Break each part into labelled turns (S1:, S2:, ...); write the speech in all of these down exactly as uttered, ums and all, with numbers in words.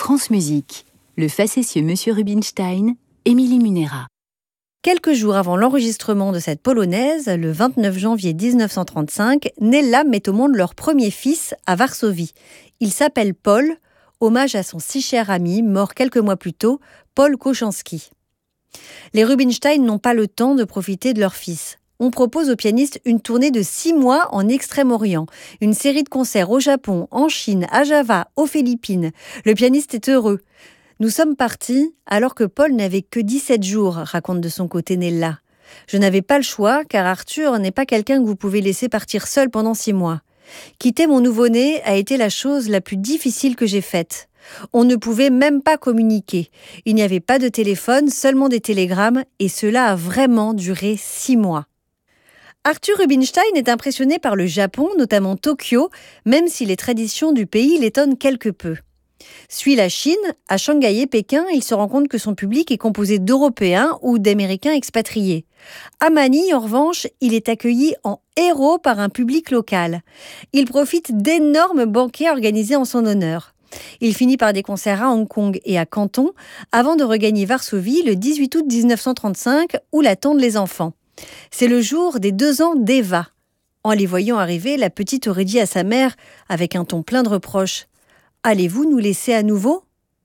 S1: France Musique. Le facétieux Monsieur Rubinstein, Émilie Munera.
S2: Quelques jours avant l'enregistrement de cette polonaise, le vingt-neuf janvier dix-neuf cent trente-cinq, Nella met au monde leur premier fils à Varsovie. Il s'appelle Paul, hommage à son si cher ami, mort quelques mois plus tôt, Paul Kochanski. Les Rubinstein n'ont pas le temps de profiter de leur fils. On propose au pianiste une tournée de six mois en Extrême-Orient, une série de concerts au Japon, en Chine, à Java, aux Philippines. Le pianiste est heureux. Nous sommes partis alors que Paul n'avait que dix-sept jours, raconte de son côté Nella. Je n'avais pas le choix car Arthur n'est pas quelqu'un que vous pouvez laisser partir seul pendant six mois. Quitter mon nouveau-né a été la chose la plus difficile que j'ai faite. On ne pouvait même pas communiquer. Il n'y avait pas de téléphone, seulement des télégrammes et cela a vraiment duré six mois. Arthur Rubinstein est impressionné par le Japon, notamment Tokyo, même si les traditions du pays l'étonnent quelque peu. Suit la Chine, à Shanghai et Pékin, il se rend compte que son public est composé d'Européens ou d'Américains expatriés. À Manille, en revanche, il est accueilli en héros par un public local. Il profite d'énormes banquets organisés en son honneur. Il finit par des concerts à Hong Kong et à Canton, avant de regagner Varsovie le dix-huit août dix-neuf cent trente-cinq, où l'attendent les enfants. C'est le jour des deux ans d'Eva. En les voyant arriver, la petite aurait dit à sa mère, avec un ton plein de reproches, « Allez-vous nous laisser à nouveau ?»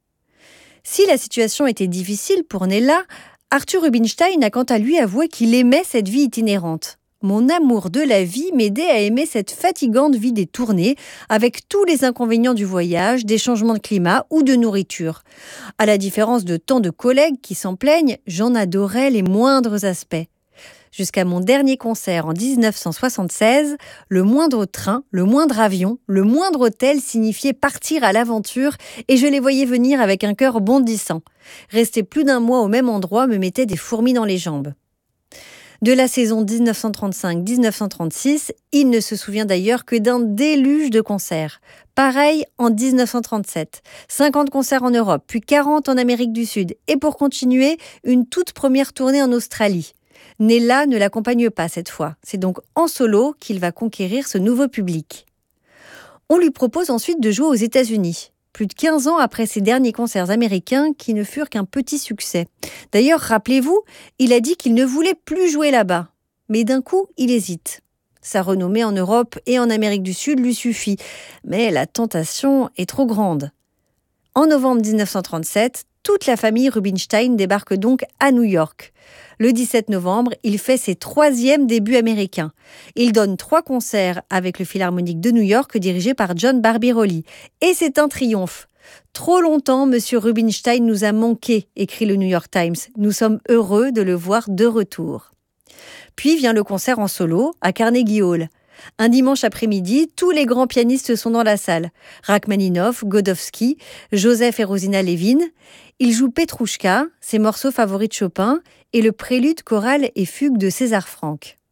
S2: Si la situation était difficile pour Nella, Arthur Rubinstein a quant à lui avoué qu'il aimait cette vie itinérante. « Mon amour de la vie m'aidait à aimer cette fatigante vie des tournées, avec tous les inconvénients du voyage, des changements de climat ou de nourriture. À la différence de tant de collègues qui s'en plaignent, j'en adorais les moindres aspects. » Jusqu'à mon dernier concert en dix-neuf cent soixante-seize, le moindre train, le moindre avion, le moindre hôtel signifiait partir à l'aventure et je les voyais venir avec un cœur bondissant. Rester plus d'un mois au même endroit me mettait des fourmis dans les jambes. De la saison dix-neuf cent trente-cinq dix-neuf cent trente-six, il ne se souvient d'ailleurs que d'un déluge de concerts. Pareil en dix-neuf cent trente-sept, cinquante concerts en Europe, puis quarante en Amérique du Sud et pour continuer, une toute première tournée en Australie. Nella ne l'accompagne pas cette fois. C'est donc en solo qu'il va conquérir ce nouveau public. On lui propose ensuite de jouer aux États-Unis, plus de quinze ans après ses derniers concerts américains qui ne furent qu'un petit succès. D'ailleurs, rappelez-vous, il a dit qu'il ne voulait plus jouer là-bas. Mais d'un coup, il hésite. Sa renommée en Europe et en Amérique du Sud lui suffit, mais la tentation est trop grande. En novembre dix-neuf cent trente-sept, toute la famille Rubinstein débarque donc à New York. Le dix-sept novembre, il fait ses troisièmes débuts américains. Il donne trois concerts avec le Philharmonique de New York dirigé par John Barbirolli. Et c'est un triomphe. « Trop longtemps, Monsieur Rubinstein nous a manqué », écrit le New York Times. « Nous sommes heureux de le voir de retour. » Puis vient le concert en solo à Carnegie Hall. Un dimanche après-midi, tous les grands pianistes sont dans la salle. Rachmaninoff, Godowsky, Joseph et Rosina Levin. Ils jouent Petrouchka, ses morceaux favoris de Chopin, et le prélude choral et fugue de César Franck.